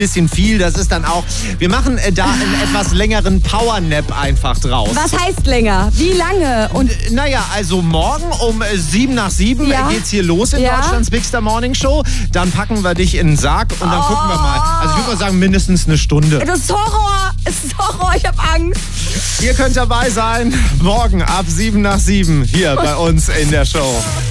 bisschen viel. Das ist dann auch, wir machen da einen etwas längeren Powernap einfach draus. Was heißt länger? Wie lange? Und naja, also morgen um 7 nach 7 geht's hier los in Deutschlands Big Star Morning Show. Dann packen wir dich in den Sarg und dann gucken wir mal. Also ich würde mal sagen, mindestens eine Stunde. Das ist Horror. Es ist Horror. Ich habe Angst. Ihr könnt dabei sein. Morgen ab 7 nach 7 hier bei uns in der Show.